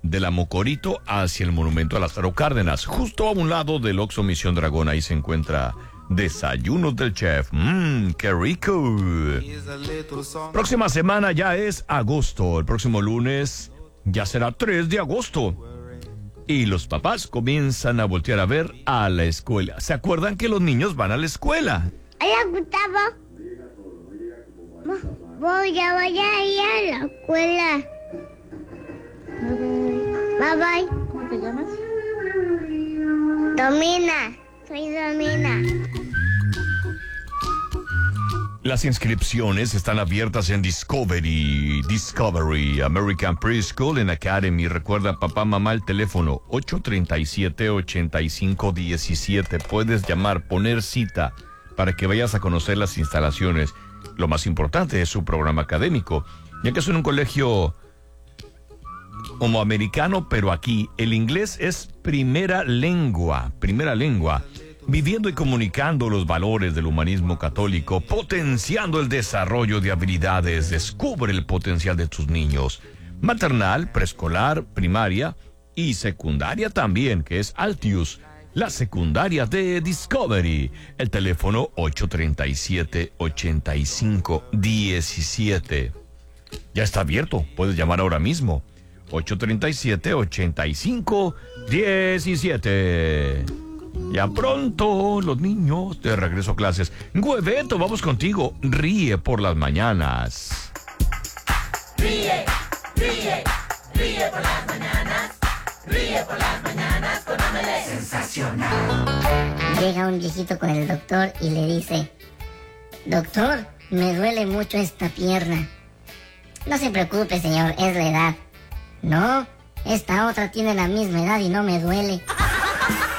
de la Mocorito hacia el monumento a Lázaro Cárdenas. Justo a un lado del Oxxo Misión Dragón, ahí se encuentra Desayunos del Chef. ¡Qué rico! Próxima semana ya es agosto. El próximo lunes ya será 3 de agosto. Y los papás comienzan a voltear a ver a la escuela. ¿Se acuerdan que los niños van a la escuela? Hola, Gustavo. Voy a ir a la escuela. Bye bye. ¿Cómo te llamas? Domina. Soy Domina. Las inscripciones están abiertas en Discovery American Preschool and Academy. Recuerda, papá, mamá, el teléfono 837-8517. Puedes llamar, poner cita para que vayas a conocer las instalaciones. Lo más importante es su programa académico, ya que es un colegio como americano, pero aquí el inglés es primera lengua. Viviendo y comunicando los valores del humanismo católico, potenciando el desarrollo de habilidades. Descubre el potencial de tus niños. Maternal, preescolar, primaria y secundaria también, que es Altius, la secundaria de Discovery. El teléfono 837-8517. Ya está abierto, puedes llamar ahora mismo. 837-8517. Ya pronto, los niños de regreso a clases. Güeveto, vamos contigo. Ríe por las mañanas. Ríe, ríe, ríe por las mañanas. Ríe por las mañanas con Omelette. Sensacional. Llega un viejito con el doctor y le dice: doctor, me duele mucho esta pierna. No se preocupe, señor, es la edad. No, esta otra tiene la misma edad y no me duele.